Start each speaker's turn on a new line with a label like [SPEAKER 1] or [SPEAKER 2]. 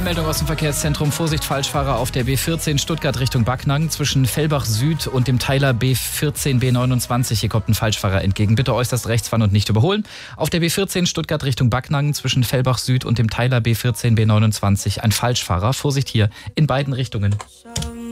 [SPEAKER 1] Meldung aus dem Verkehrszentrum. Vorsicht, Falschfahrer auf der B14 Stuttgart Richtung Backnang zwischen Fellbach Süd und dem Teiler B14 B29. Hier kommt ein Falschfahrer entgegen. Bitte äußerst rechts fahren und nicht überholen. Auf der B14 Stuttgart Richtung Backnang zwischen Fellbach Süd und dem Teiler B14 B29 ein Falschfahrer. Vorsicht hier in beiden Richtungen.